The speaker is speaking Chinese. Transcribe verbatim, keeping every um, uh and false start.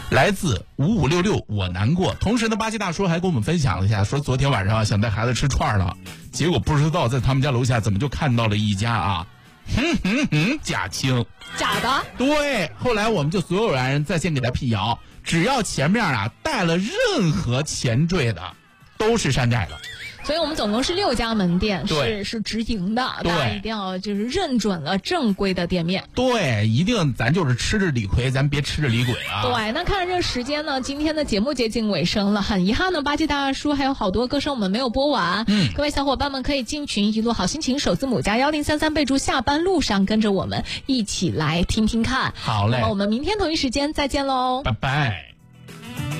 来自五五六六我难过。同时呢，巴西大叔还跟我们分享了一下，说昨天晚上想带孩子吃串了，结果不知道在他们家楼下怎么就看到了一家啊，哼哼哼，假青， 假的。 对，后来我们就所有人在线给他辟谣，只要前面啊带了任何前缀的，都是山寨的。 所以我们总共是六家门店，是是直营的，大家一定要就是认准了正规的店面。 对，一定咱就是吃着理亏，咱别吃着理鬼啊。 对，那看着这个时间呢，今天的节目接近尾声了，很遗憾呢，八戒大叔还有好多歌声我们没有播完。 嗯， 各位小伙伴们可以进群一路好心情首字母加幺零三三，备注下班路上，跟着我们一起来听听看。 好嘞， 那么我们明天同一时间再见喽， 拜拜。